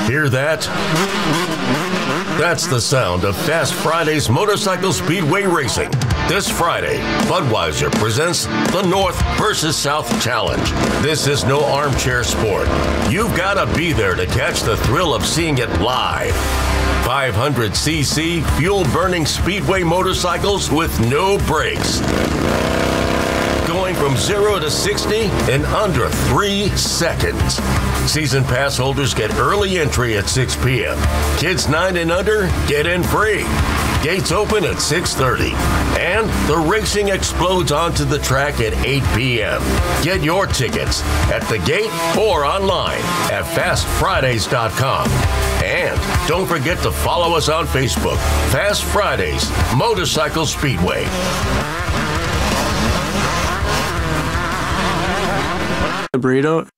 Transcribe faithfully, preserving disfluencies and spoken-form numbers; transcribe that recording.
Hear that? That's the sound of Fast Friday's Motorcycle Speedway Racing. This Friday, Budweiser presents the North versus South Challenge. This is no armchair sport. You've got to be there to catch the thrill of seeing it live. five hundred c c fuel-burning speedway motorcycles with no brakes. Going from zero to sixty in under three seconds. Season pass holders get early entry at six p.m. Kids nine and under get in free. Gates open at six thirty. And the racing explodes onto the track at eight p.m. Get your tickets at the gate or online at fast fridays dot com. And don't forget to follow us on Facebook, Fast Fridays Motorcycle Speedway. A burrito.